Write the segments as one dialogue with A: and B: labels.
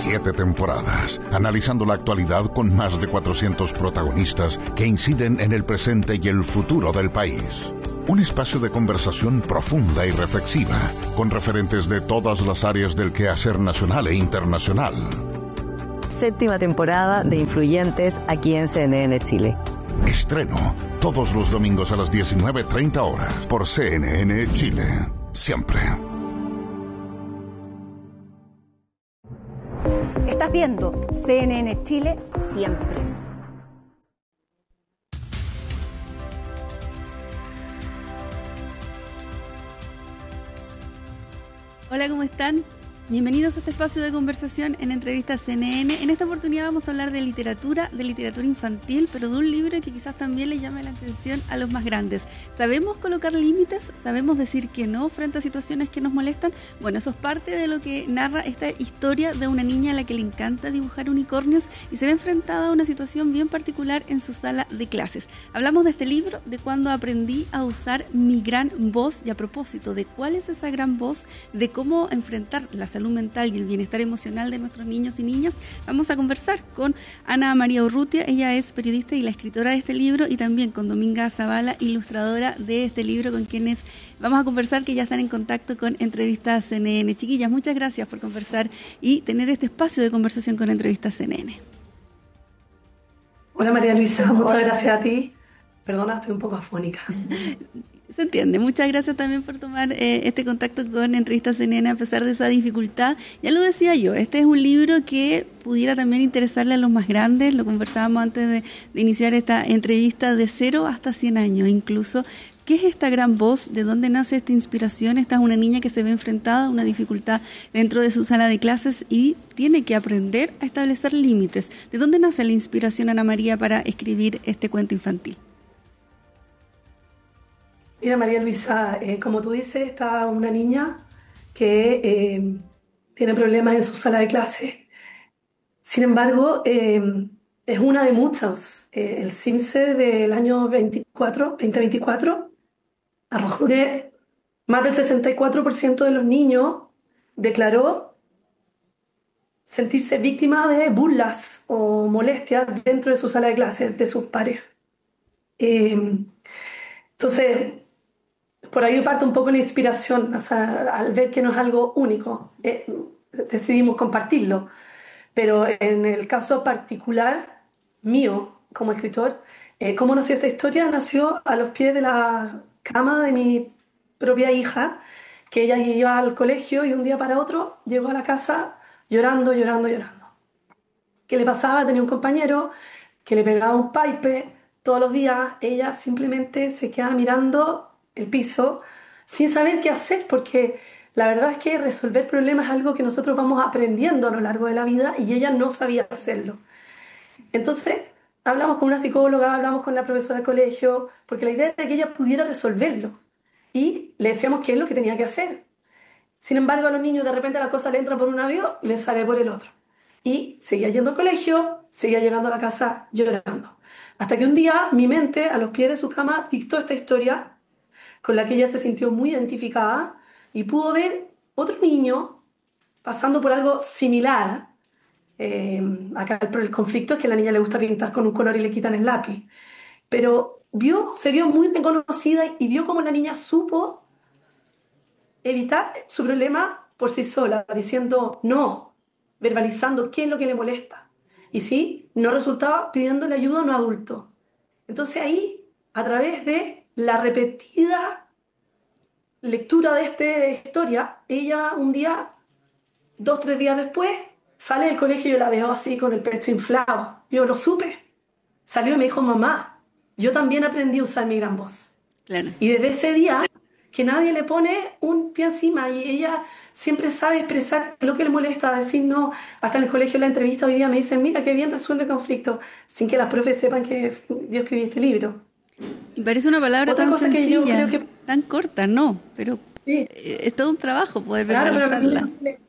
A: 7 temporadas, analizando la actualidad con más de 400 protagonistas que inciden en el presente y el futuro del país. Un espacio de conversación profunda y reflexiva, con referentes de todas las áreas del quehacer nacional e internacional.
B: 7ª temporada de Influyentes aquí en CNN Chile.
A: Estreno todos los domingos a las 19:30 horas por CNN Chile. Siempre.
C: Estás viendo CNN Chile siempre.
D: Hola, ¿cómo están? Bienvenidos a este espacio de conversación en Entrevistas CNN. En esta oportunidad vamos a hablar de literatura infantil, pero de un libro que quizás también le llame la atención a los más grandes. ¿Sabemos colocar límites? ¿Sabemos decir que no frente a situaciones que nos molestan? Bueno, eso es parte de lo que narra esta historia de una niña a la que le encanta dibujar unicornios y se ve enfrentada a una situación bien particular en su sala de clases. Hablamos de este libro, de cuando aprendí a usar mi gran voz, y a propósito de cuál es esa gran voz, de cómo enfrentar la salud mental y el bienestar emocional de nuestros niños y niñas, vamos a conversar con Ana María Urrutia. Ella es periodista y la escritora de este libro, y también con Dominga Zavala, ilustradora de este libro, con quienes vamos a conversar, que ya están en contacto con Entrevistas CNN. Chiquillas, muchas gracias por conversar y tener este espacio de conversación con Entrevistas CNN.
E: Hola María Luisa, muchas gracias a ti. Perdona, estoy un poco afónica.
D: Se entiende. Muchas gracias también por tomar este contacto con Entrevistas CNN a pesar de esa dificultad. Ya lo decía yo, este es un libro que pudiera también interesarle a los más grandes. Lo conversábamos antes de iniciar esta entrevista, de 0 hasta 100 años incluso. ¿Qué es esta gran voz? ¿De dónde nace esta inspiración? Esta es una niña que se ve enfrentada a una dificultad dentro de su sala de clases y tiene que aprender a establecer límites. ¿De dónde nace la inspiración, Ana María, para escribir este cuento infantil?
E: Mira, María Luisa, como tú dices, está una niña que tiene problemas en su sala de clase. Sin embargo, es una de muchos. El CIMSE del año 2024 arrojó que más del 64% de los niños declaró sentirse víctima de burlas o molestias dentro de su sala de clase, de sus pares. Entonces, por ahí parte un poco la inspiración, o sea, al ver que no es algo único, decidimos compartirlo. Pero en el caso particular mío, como escritor, ¿cómo nació esta historia? Nació a los pies de la cama de mi propia hija, que ella iba al colegio y de un día para otro llegó a la casa llorando. ¿Qué le pasaba? Tenía un compañero que le pegaba un pipe todos los días. Ella simplemente se quedaba mirando el piso sin saber qué hacer, porque la verdad es que resolver problemas es algo que nosotros vamos aprendiendo a lo largo de la vida y ella no sabía hacerlo. Entonces hablamos con una psicóloga, hablamos con la profesora de colegio, porque la idea era que ella pudiera resolverlo y le decíamos qué es lo que tenía que hacer. Sin embargo, a los niños de repente la cosa le entra por un oído y le sale por el otro, y seguía yendo al colegio, seguía llegando a la casa llorando, hasta que un día mi mente, a los pies de su cama, dictó esta historia con la que ella se sintió muy identificada y pudo ver otro niño pasando por algo similar. Acá el conflicto es que a la niña le gusta pintar con un color y le quitan el lápiz. Pero se vio muy reconocida y vio cómo la niña supo evitar su problema por sí sola, diciendo no, verbalizando qué es lo que le molesta. Y si no resultaba, pidiéndole ayuda a un adulto. Entonces ahí, a través de la repetida lectura de esta historia, ella un día, 2-3 días después, sale del colegio y yo la veo así con el pecho inflado. Yo lo supe. Salió y me dijo, mamá, yo también aprendí a usar mi gran voz.
D: Claro.
E: Y desde ese día que nadie le pone un pie encima y ella siempre sabe expresar lo que le molesta, decir no. Hasta en el colegio, en la entrevista hoy día me dicen, mira qué bien resuelve conflictos, sin que las profes sepan que yo escribí este libro.
D: Y parece una palabra
E: Otra
D: tan
E: cosa
D: sencilla,
E: que yo creo que...
D: tan corta, ¿no? Pero
E: sí,
D: es todo un trabajo poder
E: claro,
D: verbalizarla.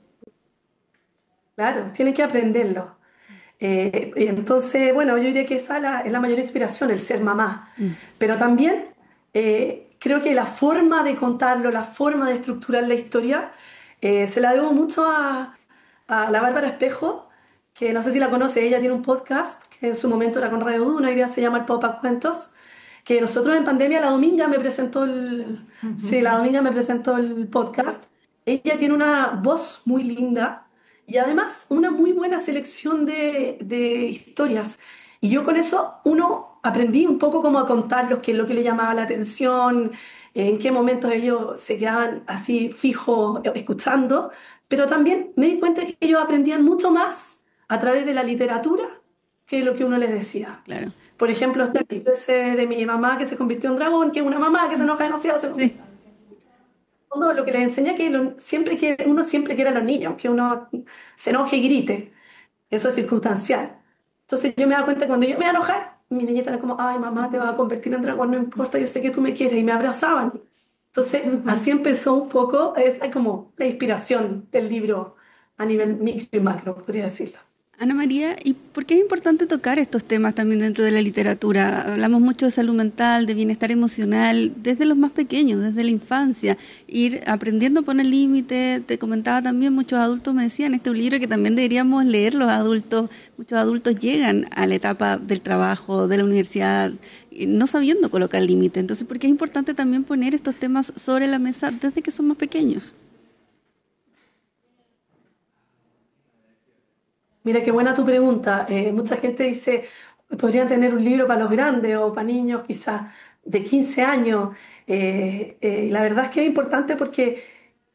E: Claro, tienen que aprenderlo. Y entonces, bueno, yo diría que esa es la mayor inspiración, el ser mamá. Pero también creo que la forma de contarlo, la forma de estructurar la historia, se la debo mucho a a la Bárbara Espejo, que no sé si la conoce, ella tiene un podcast que en su momento era con Radio Duna, hoy día se llama El Popa Cuentos, que nosotros en pandemia, la Dominga me presentó sí, la Dominga me presentó el podcast. Ella tiene una voz muy linda y además una muy buena selección de historias. Y yo con eso, aprendí un poco cómo a contarlos, qué es lo que le llamaba la atención, en qué momentos ellos se quedaban así fijos escuchando, pero también me di cuenta que ellos aprendían mucho más a través de la literatura que lo que uno les decía.
D: Claro.
E: Por ejemplo, está el libro ese de mi mamá que se convirtió en dragón, que es una mamá que se enoja demasiado.
D: Sí.
E: Lo que les enseña es que uno siempre quiere a los niños, que uno se enoje y grite. Eso es circunstancial. Entonces yo me daba cuenta que cuando yo me iba a enojar, mi niñita era como, ay mamá, te vas a convertir en dragón, no importa, yo sé que tú me quieres, y me abrazaban. Entonces así empezó un poco, es como la inspiración del libro a nivel micro y macro, podría decirlo.
D: Ana María, ¿y por qué es importante tocar estos temas también dentro de la literatura? Hablamos mucho de salud mental, de bienestar emocional, desde los más pequeños, desde la infancia, ir aprendiendo a poner límites. Te comentaba también, muchos adultos me decían, este es un libro que también deberíamos leer los adultos. Muchos adultos llegan a la etapa del trabajo, de la universidad, no sabiendo colocar límites. Entonces, ¿por qué es importante también poner estos temas sobre la mesa desde que son más pequeños?
E: Mira, qué buena tu pregunta. Mucha gente dice, podrían tener un libro para los grandes o para niños quizás de 15 años. La verdad es que es importante porque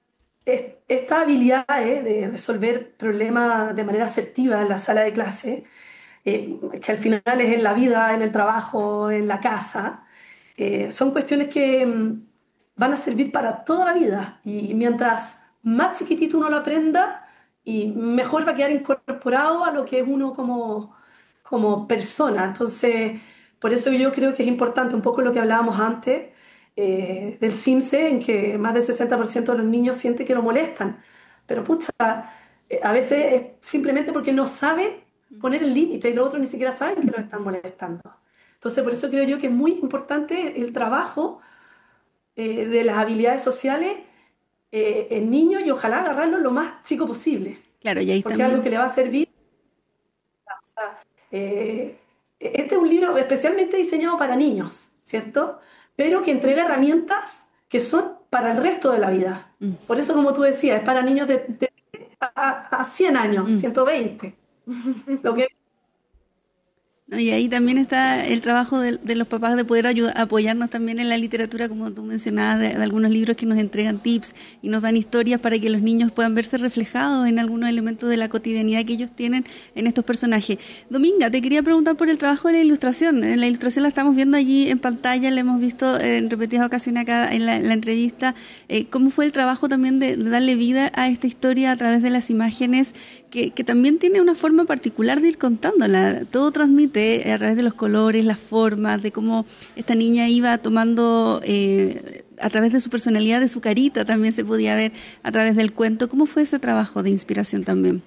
E: esta habilidad de resolver problemas de manera asertiva en la sala de clase, que al final es en la vida, en el trabajo, en la casa, son cuestiones que van a servir para toda la vida. Y mientras más chiquitito uno lo aprenda, y mejor va a quedar incorporado a lo que es uno como persona. Entonces, por eso yo creo que es importante un poco lo que hablábamos antes del CIMSE, en que más del 60% de los niños siente que lo molestan. Pero pucha, a veces es simplemente porque no saben poner el límite y los otros ni siquiera saben que los están molestando. Entonces, por eso creo yo que es muy importante el trabajo de las habilidades sociales en niños y ojalá agarrarlo lo más chico posible.
D: Claro, y ahí
E: Porque
D: también...
E: es algo que le va a servir. O sea, este es un libro especialmente diseñado para niños, ¿cierto? Pero que entrega herramientas que son para el resto de la vida. Por eso, como tú decías, es para niños a 100 años, 120. Lo que
D: ¿no? Y ahí también está el trabajo de los papás de poder apoyarnos también en la literatura, como tú mencionabas, de algunos libros que nos entregan tips y nos dan historias para que los niños puedan verse reflejados en algunos elementos de la cotidianidad que ellos tienen en estos personajes. Dominga, te quería preguntar por el trabajo de la ilustración. En la ilustración la estamos viendo allí en pantalla, la hemos visto en repetidas ocasiones acá en la entrevista. ¿Cómo fue el trabajo también de darle vida a esta historia a través de las imágenes? Que también tiene una forma particular de ir contándola. Todo transmite a través de los colores, las formas, de cómo esta niña iba tomando a través de su personalidad, de su carita, también se podía ver a través del cuento. ¿Cómo fue ese trabajo de inspiración también?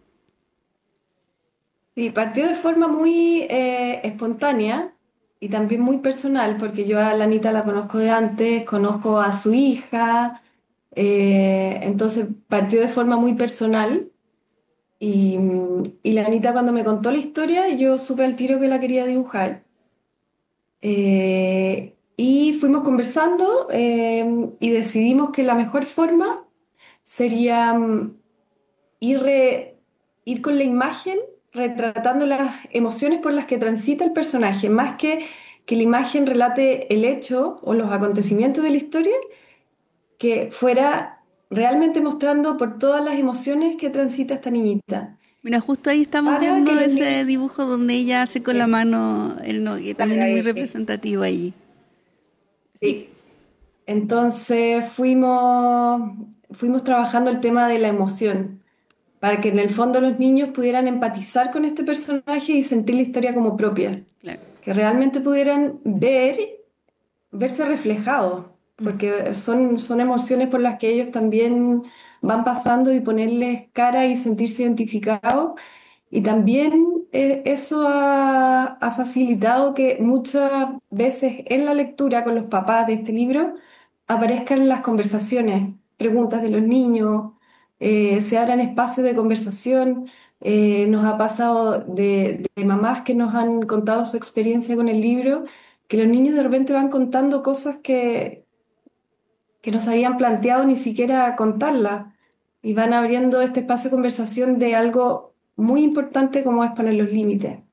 F: Sí, partió de forma muy espontánea y también muy personal, porque yo a la Anita la conozco de antes, conozco a su hija, entonces partió de forma muy personal. Y la Anita cuando me contó la historia, yo supe al tiro que la quería dibujar. Y fuimos conversando y decidimos que la mejor forma sería ir con la imagen retratando las emociones por las que transita el personaje, más que la imagen relate el hecho o los acontecimientos de la historia, que fuera realmente mostrando por todas las emociones que transita esta niñita.
D: Mira, justo ahí estamos viendo ese dibujo donde ella hace con la mano el no, que también es muy representativo allí.
F: Sí. Entonces fuimos trabajando el tema de la emoción, para que en el fondo los niños pudieran empatizar con este personaje y sentir la historia como propia.
D: Claro.
F: Que realmente pudieran verse reflejados, porque son emociones por las que ellos también van pasando y ponerles cara y sentirse identificados. Y también eso ha facilitado que muchas veces en la lectura con los papás de este libro aparezcan las conversaciones, preguntas de los niños, se abran espacios de conversación. Nos ha pasado de mamás que nos han contado su experiencia con el libro, que los niños de repente van contando cosas que no se habían planteado ni siquiera contarlas y van abriendo este espacio de conversación de algo muy importante como es poner los límites.